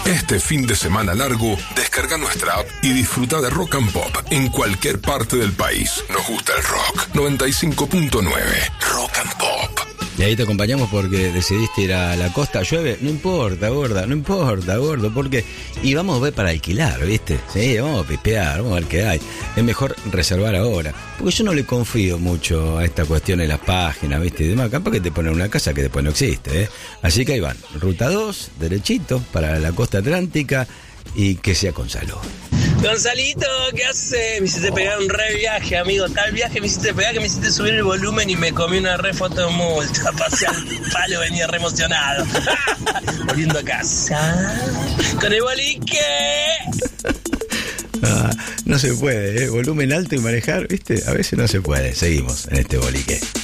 Este fin de semana largo, descarga nuestra app y disfruta de Rock and Pop en cualquier parte del país. Nos gusta el rock. 95.9 Rock and Pop. Y ahí te acompañamos porque decidiste ir a la costa. ¿Llueve? No importa, gorda, no importa, gordo, porque... Y vamos a ver para alquilar, ¿viste? Sí, vamos a pispear, vamos a ver qué hay. Es mejor reservar ahora. Porque yo no le confío mucho a esta cuestión de las páginas, ¿viste? Y demás, capaz que te ponen una casa que después no existe, ¿eh? Así que ahí van, ruta 2, derechito, para la costa atlántica y que sea con salud. Gonzalito, ¿qué hace? Me hiciste pegar un re viaje, amigo. Tal viaje me hiciste pegar que me hiciste subir el volumen y me comí una re fotomulta. Pasé al palo, venía re emocionado. Volviendo a casa con el bolique. No se puede, ¿eh? Volumen alto y manejar, ¿viste? A veces no se puede. Seguimos en este bolique.